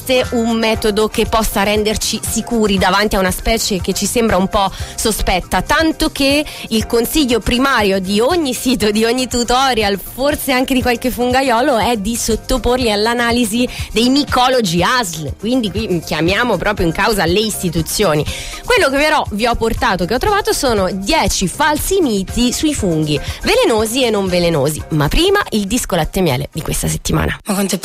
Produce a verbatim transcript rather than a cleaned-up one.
esiste un metodo che possa renderci sicuri davanti a una specie che ci sembra un po' sospetta, tanto che il consiglio primario di ogni sito, di ogni tutorial, forse anche di qualche fungaiolo, è di sottoporli all'analisi dei micologi A S L. Quindi qui chiamiamo proprio in causa le istituzioni. Quello che però vi ho portato, che ho trovato, sono dieci falsi miti sui funghi velenosi e non velenosi. Ma prima il disco latte e miele di questa settimana. Ma quanto è